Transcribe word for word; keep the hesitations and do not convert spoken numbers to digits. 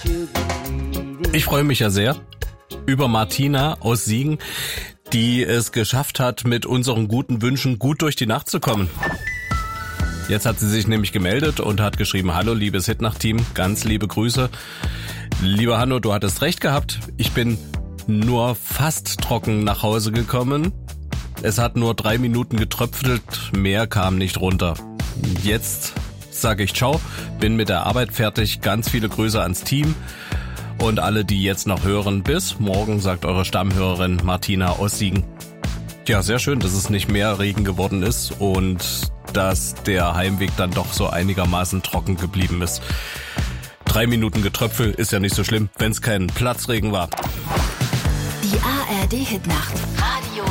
Ich freue mich ja sehr über Martina aus Siegen, die es geschafft hat, mit unseren guten Wünschen gut durch die Nacht zu kommen. Jetzt hat sie sich nämlich gemeldet und hat geschrieben: Hallo liebes Hitnacht-Team, ganz liebe Grüße. Lieber Hanno, du hattest recht gehabt. Ich bin nur fast trocken nach Hause gekommen. Es hat nur drei Minuten getröpfelt, mehr kam nicht runter. Jetzt sage ich ciao, bin mit der Arbeit fertig. Ganz viele Grüße ans Team und alle, die jetzt noch hören. Bis morgen, sagt eure Stammhörerin Martina aus Siegen. Ja, sehr schön, dass es nicht mehr Regen geworden ist und dass der Heimweg dann doch so einigermaßen trocken geblieben ist. Drei Minuten Getröpfel ist ja nicht so schlimm, wenn es kein Platzregen war. Die A R D Hitnacht. Radio